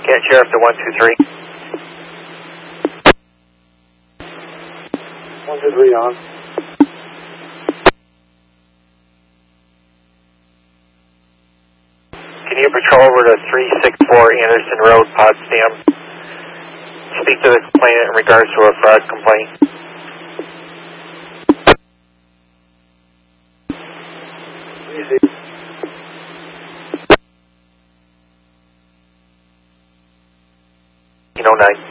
Can't Sheriff to 123. 123 on. Can you patrol over to 364 Anderson Road, Potsdam? Speak to the complainant in regards to a fraud complaint. Easy. You know, 9.